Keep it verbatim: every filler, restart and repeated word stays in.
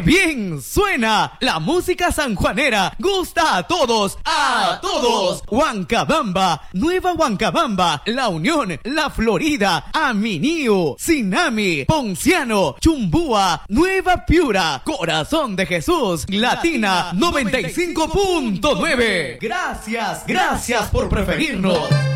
bien suena! La música sanjuanera gusta a todos, ¡a todos! Huancabamba, Nueva Huancabamba, La Unión, La Florida, Aminío, Sinami, Ponciano, Chumbúa, Nueva Piura, Corazón de Jesús, Latina noventa y cinco punto nueve. Gracias, gracias por preferirnos.